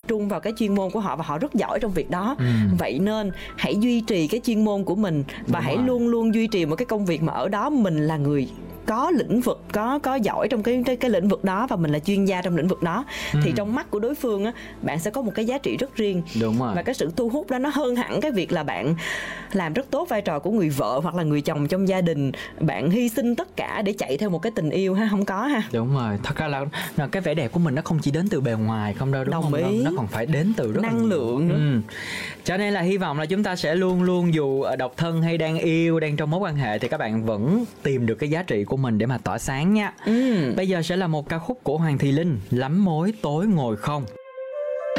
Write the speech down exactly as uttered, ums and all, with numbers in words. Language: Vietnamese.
trung vào cái chuyên môn của họ và họ rất giỏi trong việc đó. Ừ. Vậy nên hãy duy trì cái chuyên môn của mình và Đúng hãy rồi. luôn luôn duy trì một cái công việc mà ở đó mình là người có lĩnh vực, có có giỏi trong cái cái, cái lĩnh vực đó và mình là chuyên gia trong lĩnh vực đó. Ừ. Thì trong mắt của đối phương á, bạn sẽ có một cái giá trị rất riêng. Đúng rồi. Và cái sự thu hút đó nó hơn hẳn cái việc là bạn làm rất tốt vai trò của người vợ hoặc là người chồng trong gia đình, bạn hy sinh tất cả để chạy theo một cái tình yêu ha, không có ha. Đúng rồi, thật ra là, là cái vẻ đẹp của mình nó không chỉ đến từ bề ngoài không đâu, đúng Đồng không? ý. Nó còn phải đến từ rất là Năng nhiều. lượng nữa. Ừ. Cho nên là hy vọng là chúng ta sẽ luôn luôn, dù độc thân hay đang yêu, đang trong mối quan hệ, thì các bạn vẫn tìm được cái giá trị của mình để mà tỏa sáng nha. Ừ. Bây giờ sẽ là một ca khúc của Hoàng Thùy Linh, Lắm Mối Tối Ngồi Không.